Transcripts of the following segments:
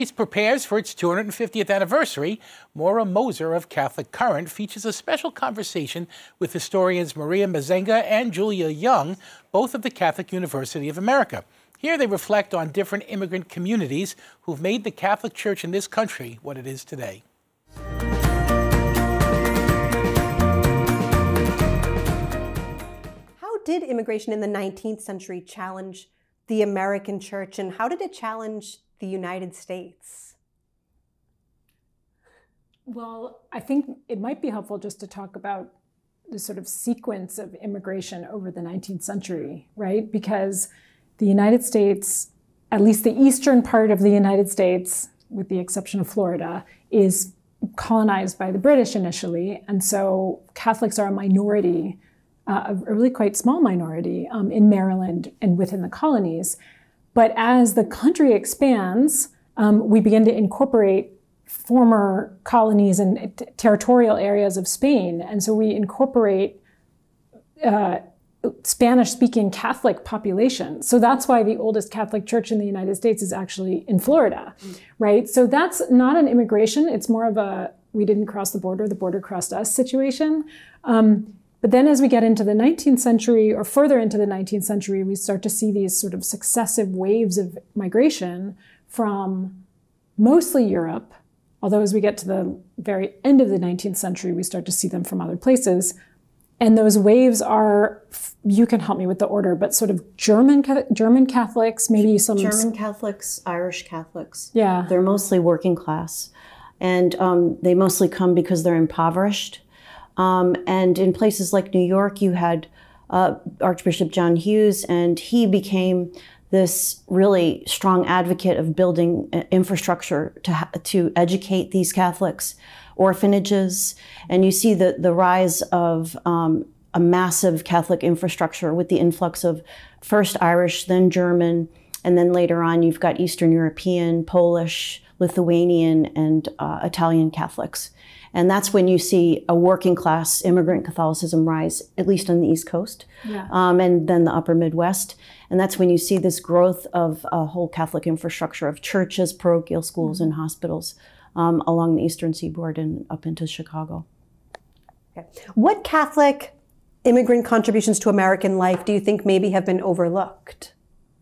It prepares for its 250th anniversary. Maura Moser of Catholic Current features a special conversation with historians Maria Mazenga and Julia Young, both of the Catholic University of America. Here they reflect on different immigrant communities who've made the Catholic Church in this country what it is today. How did immigration in the 19th century challenge the American church, and how did it challenge the United States? Well, I think it might be helpful just to talk about the sort of sequence of immigration over the 19th century, right? Because the United States, at least the eastern part of the United States, with the exception of Florida, is colonized by the British initially. And so Catholics are a minority, a really quite small minority in Maryland and within the colonies. But as the country expands, we begin to incorporate former colonies and territorial areas of Spain. And so we incorporate Spanish-speaking Catholic population. So that's why the oldest Catholic church in the United States is actually in Florida, right? So that's not an immigration. It's more of a, we didn't cross the border crossed us situation. But then as we get into the 19th century or further into the 19th century, we start to see these sort of successive waves of migration from mostly Europe, although as we get to the very end of the 19th century, we start to see them from other places. And those waves are, you can help me with the order, but sort of German Catholics, maybe some... German Catholics, Irish Catholics. Yeah. They're mostly working class. And they mostly come because they're impoverished. And in places like New York, you had Archbishop John Hughes, and he became this really strong advocate of building infrastructure to educate these Catholics, orphanages. And you see the rise of a massive Catholic infrastructure with the influx of first Irish, then German, and then later on you've got Eastern European, Polish, Lithuanian, and Italian Catholics. And that's when you see a working class immigrant Catholicism rise, at least on the East Coast, and then the upper Midwest. And that's when you see this growth of a whole Catholic infrastructure of churches, parochial schools, and hospitals along the Eastern Seaboard and up into Chicago. Okay. What Catholic immigrant contributions to American life do you think maybe have been overlooked?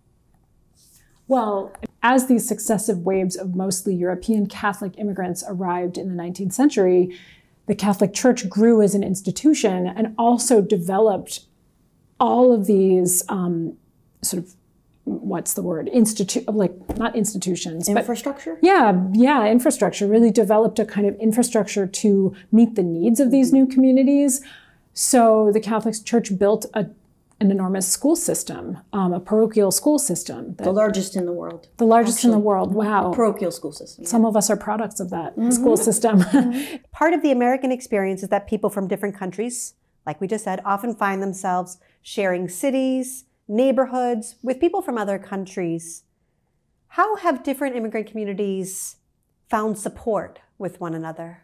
Well, as these successive waves of mostly European Catholic immigrants arrived in the 19th century, the Catholic Church grew as an institution and also developed all of these sort of, what's the word? Not institutions. Infrastructure? But infrastructure. Really developed a kind of infrastructure to meet the needs of these new communities. So the Catholic Church built an enormous school system, a parochial school system. The largest in the world. The largest in the world, wow. A parochial school system. Some of us are products of that school system. Part of the American experience is that people from different countries, like we just said, often find themselves sharing cities, neighborhoods with people from other countries. How have different immigrant communities found support with one another?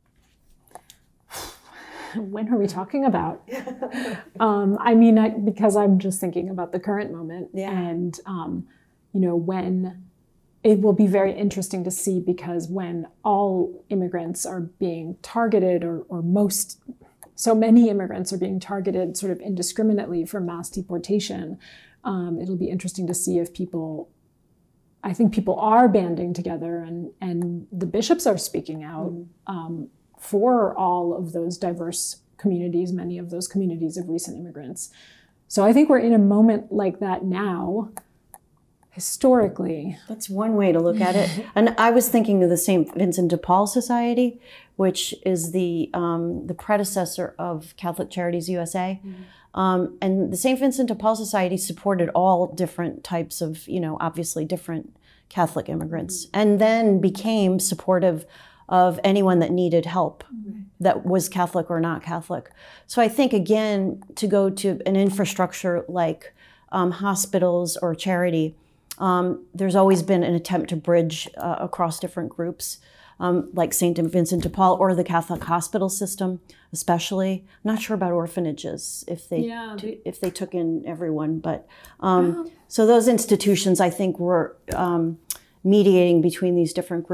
When are we talking about? Because I'm just thinking about the current moment. Yeah. And, when it will be very interesting to see, because when all immigrants are being targeted so many immigrants are being targeted sort of indiscriminately for mass deportation, it'll be interesting to see if I think people are banding together and the bishops are speaking out for all of those diverse communities, many of those communities of recent immigrants. So I think we're in a moment like that now, historically. That's one way to look at it. And I was thinking of the St. Vincent de Paul Society, which is the predecessor of Catholic Charities USA. And the St. Vincent de Paul Society supported all different types of, obviously different Catholic immigrants, and then became supportive of anyone that needed help, that was Catholic or not Catholic. So I think, again, to go to an infrastructure like hospitals or charity, there's always been an attempt to bridge across different groups, like St. Vincent de Paul or the Catholic hospital system, especially. I'm not sure about orphanages, if they took in everyone, but so those institutions, I think, were mediating between these different groups.